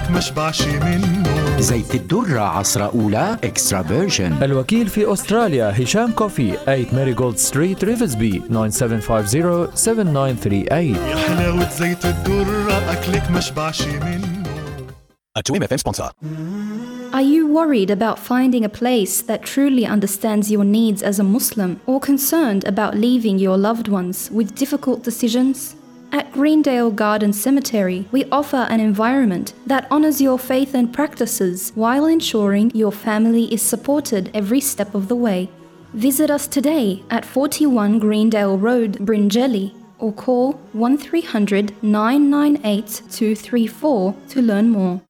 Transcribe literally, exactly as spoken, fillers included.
أكلك مشبعش منه. زيت الدرة عصرة أولى إكسترا فيرجن. الوكيل في أستراليا هشام كوفي ثمانية ماريغولد ستريت ريفزبي تسعة سبعة خمسة صفر سبعة تسعة ثلاثة ثمانية. يا حلاوة زيت الدرة أكلك مشبعش منه. A two M F M sponsor. Are you worried about finding a place that truly understands your needs as a Muslim, or concerned about leaving your loved ones with difficult decisions? At Greendale Garden Cemetery, we offer an environment that honors your faith and practices while ensuring your family is supported every step of the way. Visit us today at forty-one Greendale Road, Bringelly, or call one three hundred nine nine eight two three four to learn more.